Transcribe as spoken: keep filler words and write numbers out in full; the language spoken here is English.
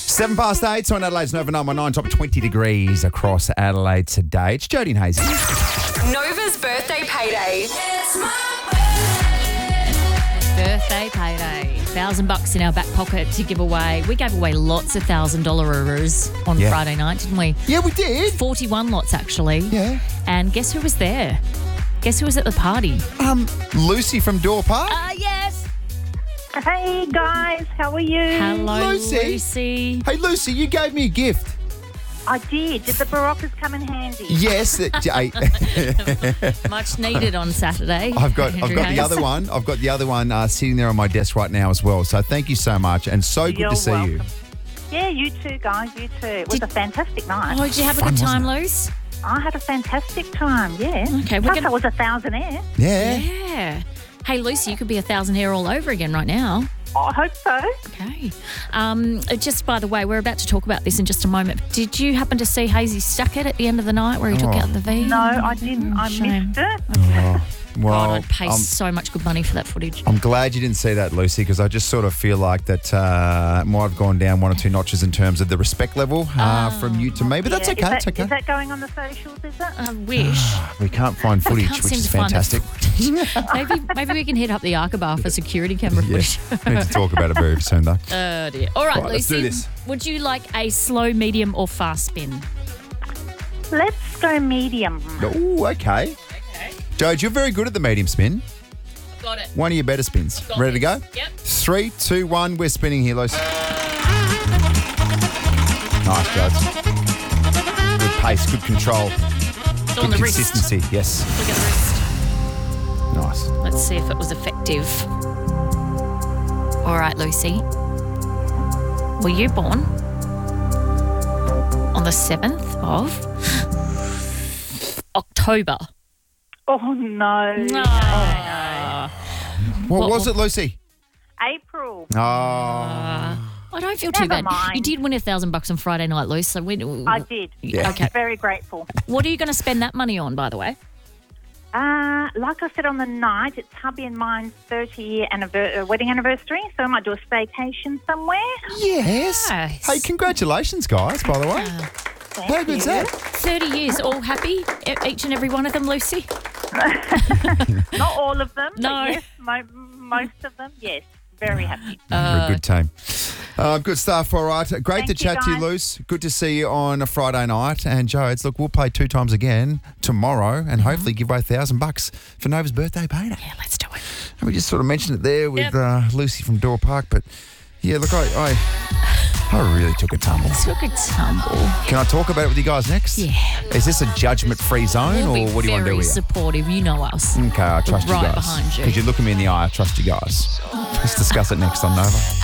Seven past eight, so on Adelaide's Nova nine one nine, top twenty degrees across Adelaide today. It's Jody and Hazy. Nova's birthday payday. Birthday payday. Thousand bucks in our back pocket to give away. We gave away lots of thousand dollarers on Yeah. Friday night, didn't we? Yeah, we did. forty-one lots, actually. Yeah. And guess who was there? Guess who was at the party? Um, Lucy from Door Park. Ah, yes. Hey guys, how are you? Hello, Lucy. Lucy. Hey, Lucy, you gave me a gift. I did. Did the Baroccas come in handy? Yes. It, I, Much needed on Saturday. I've got, I've Andrew got the Hayes. other one. I've got the other one uh, sitting there on my desk right now as well. So thank you so much, and so good You're to see you. welcome. Yeah, you too, guys. You too. It was Did- a fantastic night. Oh, did you have a Fun, good time, wasn't Luce? I had a fantastic time. Yeah. Okay, we're Plus, gonna- I was a thousandaire. Yeah. Yeah. Hey, Lucy, you could be a thousand hair all over again right now. I hope so. Okay. Um, just by the way, we're about to talk about this in just a moment. Did you happen to see Hazy Stuckett at the end of the night where he took Oh. out the V? No, I didn't. I Shame. missed it. Oh, well, God, I'd pay I'm, so much good money for that footage. I'm glad you didn't see that, Lucy, because I just sort of feel like that uh, might have gone down one or two notches in terms of the respect level uh, from you to me. But that's Yeah, okay. Is It's that, okay. is that going on the socials, is it? I wish. We can't find footage, Can't which seem is to find the fantastic. maybe maybe we can hit up the Arkabar for security camera Yeah. footage. We need to talk about it very soon, though. Oh dear. All right, Right, let's Lucy. do this. Would you like a slow, medium, or fast spin? Let's go medium. Oh, okay. Okay. Jode, you're very good at the medium spin. Got it. One of your better spins. Got Ready to go? this. Yep. Three, two, one. We're spinning here, Lucy. Nice, Jode. Good pace, good control, It's on good the wrist. consistency. Yes. Look at the wrist. Nice. Let's see if it was effective. All right, Lucy. Were you born on the seventh of October? Oh, no. No. What, What- was it, Lucy? April. Oh. Uh, I don't feel too Never bad. mind. You did win a thousand bucks on Friday night, Luce. So we, I did. Yeah. I was very grateful. what are you going to spend that money on, by the way? Uh, like I said on the night, it's hubby and mine's thirty-year anniver- uh, wedding anniversary, so I might do a staycation somewhere. Yes. Nice. Hey, congratulations, guys, by the way. Thank How good's you. that? thirty years, all happy? E- Each and every one of them, Lucy? Not all of them, No. but yes, mo- most of them, yes. Very happy. You're a good team. Uh, good stuff. All right. Great Thank to you, chat to you, guys. Luce. Good to see you on a Friday night. And Jodes, look, we'll play two times again tomorrow and hopefully give away a thousand bucks for Nova's birthday payday. Yeah, let's do it. And we just sort of mentioned it there with Yep. uh, Lucy from Door Park. But yeah, look, I, I, I really took a tumble. Took a tumble. Can I talk about it with you guys next? Yeah. Is this a judgment-free zone We'll or be what do you want to do very with you? supportive. You know us. Okay, I trust right you guys. behind you. Because you look at me in the eye, I trust you guys. Let's discuss it next on Nova.